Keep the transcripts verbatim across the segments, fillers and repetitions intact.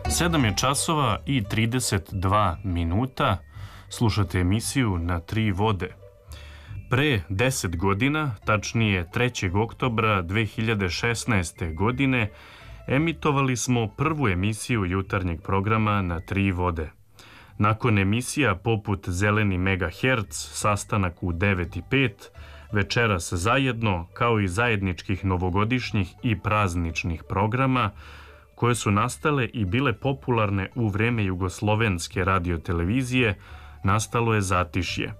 sedam je časova i trideset dva minuta. Slušate emisiju Na tri vode. Pre deset godina, tačnije trećeg oktobra dve hiljade šesnaeste. godine, emitovali smo prvu emisiju jutarnjeg programa Na tri vode. Nakon emisija poput Zeleni megaherc, Sastanak u devet i pet, Večeras zajedno, kao i zajedničkih novogodišnjih i prazničnih programa, koje su nastale i bile popularne u vreme jugoslovenske radiotelevizije, nastalo je zatišje.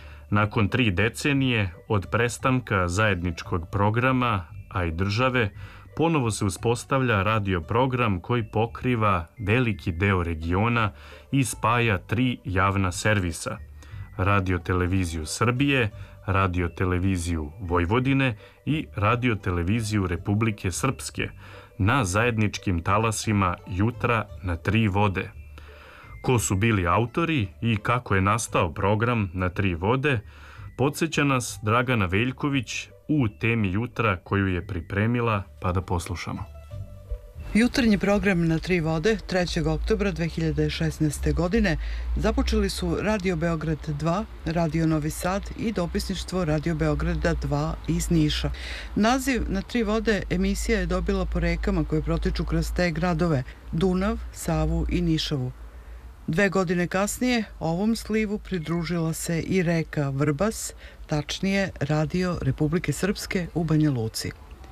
Nakon tri decenije od prestanka zajedničkog programa, a i države, ponovo se uspostavlja radio program koji pokriva veliki deo regiona i spaja tri javna servisa: Radio-televiziju Srbije, Radio-televiziju Vojvodine i Radio-televiziju Republike Srpske na zajedničkim talasima jutra na tri vode. Ko su bili autori i kako je nastao program Na tri vode, podsjeća nas Dragana Veljković u temi jutra koju je pripremila, pa da poslušamo. Jutarnji program Na tri vode trećeg oktobra dve hiljade šesnaeste. godine započeli su Radio Beograd dva, Radio Novi Sad i dopisništvo Radio Beograda dva iz Niša. Naziv Na tri vode emisija je dobila po rekama koje protiču kroz te gradove: Dunav, Savu i Nišavu. Dve godine kasnije ovom slivu pridružila se i reka Vrbas, tačnije Radio Republike Srpske u Banja Luci.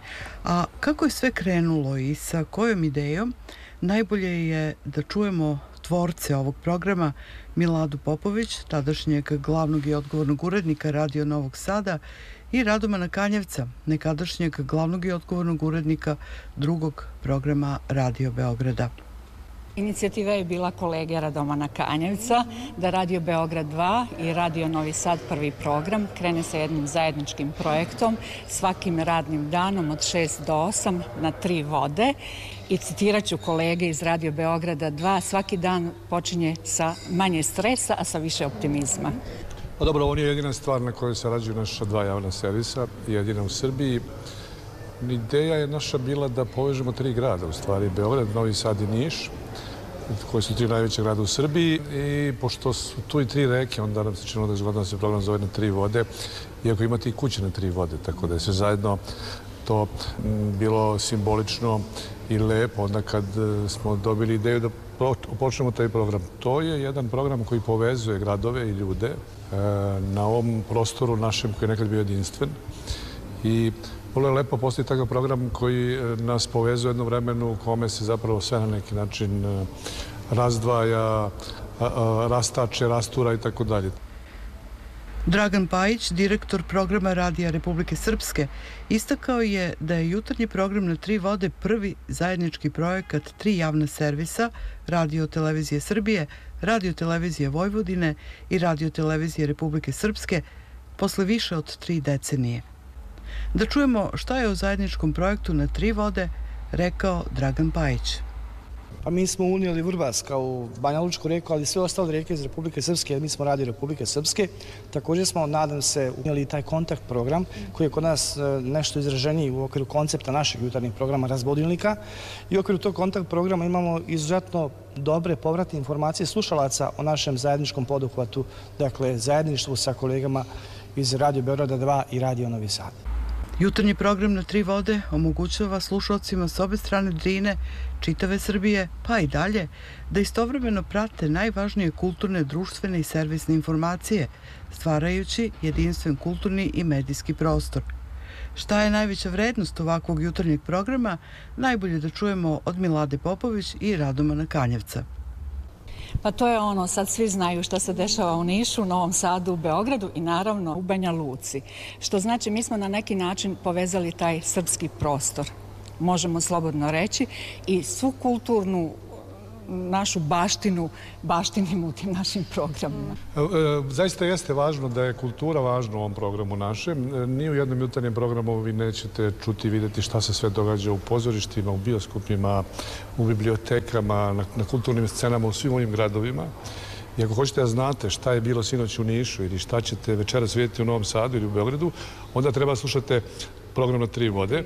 A kako je sve krenulo i sa kojom idejom, najbolje je da čujemo tvorce ovog programa, Miladu Popović, tadašnjeg glavnog i odgovornog urednika Radio Novog Sada, i Radomana Kanjevca, nekadašnjeg glavnog i odgovornog urednika drugog programa Radio Beograda. Inicijativa je bila kolege Radomana Kanjevca da Radio Beograd dva i Radio Novi Sad prvi program krene sa jednim zajedničkim projektom svakim radnim danom od šest do osam na tri vode. I citirat ću kolege iz Radio Beograda dva: svaki dan počinje sa manje stresa, a sa više optimizma. Pa dobro, ovo nije jedina stvar na kojoj sarađuju naša dva javna servisa, jedina u Srbiji. Ideja je naša bila da povežemo tri grada, u stvari Beograd, Novi Sad i Niš, koji su tri najveće grada u Srbiji, i pošto su tu i tri reke, onda nam se činilo da je zgodno da se program zove Na tri vode, iako imate i kuće na tri vode, tako da je sve zajedno to bilo simbolično i lepo onda kad smo dobili ideju da počnemo taj program. To je jedan program koji povezuje gradove i ljude na ovom prostoru našem koji je nekad bio jedinstven, i vrlo je lepo postoji takav program koji nas povezuje u jednom vremenu u kome se zapravo sve na neki način razdvaja, rastače, rastura i tako dalje. Dragan Pajić, direktor programa Radija Republike Srpske, istakao je da je jutarnji program Na tri vode prvi zajednički projekat tri javna servisa: Radio-televizije Srbije, Radio-televizije Vojvodine i Radio-televizije Republike Srpske, posle više od tri decenije. Da čujemo šta je o zajedničkom projektu Na tri vode rekao Dragan Pajić. Pa mi smo unijeli Vrbas kao Banja Lučku reku, ali sve ostale reke iz Republike Srpske, jer mi smo Radio Republike Srpske. Također smo, nadam se, unijeli taj kontakt program koji je kod nas nešto izraženiji u okviru koncepta našeg jutarnjeg programa Razbudilnika, i u okviru tog kontakt programa imamo izuzetno dobre povratne informacije slušalaca o našem zajedničkom poduhvatu, dakle zajedništvu sa kolegama iz Radio Beograda dva i Radio Novi Sad. Jutarnji program Na tri vode omogućava slušalcima s obe strane Drine, čitave Srbije, pa i dalje, da istovremeno prate najvažnije kulturne, društvene i servisne informacije, stvarajući jedinstven kulturni i medijski prostor. Šta je najveća vrednost ovakvog jutarnjeg programa, najbolje da čujemo od Milade Popović i Radomana Kanjevca. Pa to je ono, sad svi znaju šta se dešava u Nišu, Novom Sadu, u Beogradu i naravno u Banja Luci. Što znači mi smo na neki način povezali taj srpski prostor, možemo slobodno reći, i svu kulturnu našu baštinu baštinimo u tim našim programima. Zaista jeste važno da je kultura važna u ovom programu našem. Ni u jednom jutarnjem programu vi nećete čuti i vidjeti šta se sve događa u pozorištima, u bioskopima, u bibliotekama, na, na kulturnim scenama u svim ovim gradovima. I ako hoćete da znate šta je bilo sinoć u Nišu ili šta ćete večeras vidjeti u Novom Sadu ili u Beogradu, onda treba slušati program Na tri vode.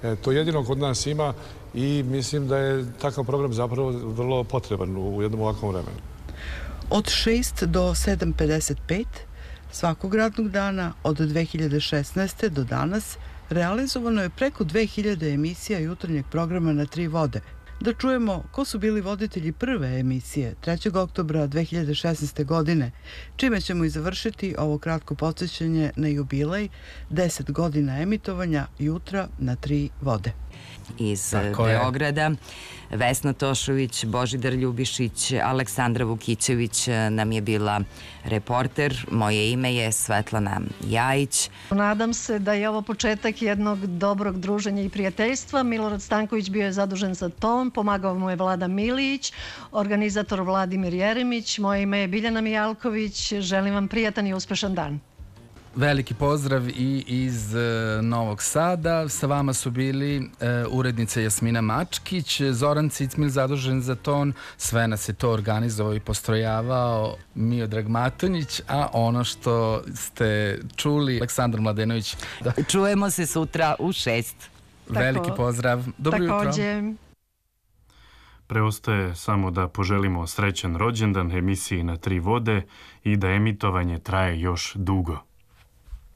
To jedino kod nas ima i mislim da je takav program zapravo vrlo potreban u jednom ovakvom vremenu. Od šest do sedam pedeset pet svakog radnog dana od dve hiljade šesnaeste. do danas realizovano je preko dve hiljade emisija jutarnjeg programa na tri vode. Da čujemo ko su bili voditelji prve emisije trećeg oktobra dve hiljade šesnaeste. godine, čime ćemo i završiti ovo kratko podsjećanje na jubilej deset godina emitovanja jutra na tri vode. Iz Beograda Vesna Tošović, Božidar Ljubišić, Aleksandra Vukićević nam je bila reporter. Moje ime je Svetlana Jajić. Nadam se da je ovo početak jednog dobrog druženja i prijateljstva. Milorad Stanković bio je zadužen za to, pomagao mu je Vlada Milić, organizator Vladimir Jeremić. Moje ime je Biljana Mijalković. Želim vam prijatan i uspešan dan. Veliki pozdrav i iz Novog Sada. Sa vama su bili urednica Jasmina Mačkić, Zoran Cicmil zadužen za ton, sve nas je to organizovao i postrojavao Miodrag Matonjić, a ono što ste čuli, Aleksandar Mladenović. Čujemo se sutra u šest. Veliki pozdrav. Dobro jutro. Takođe. Preostaje samo da poželimo srećan rođendan emisiji Na tri vode i da emitovanje traje još dugo.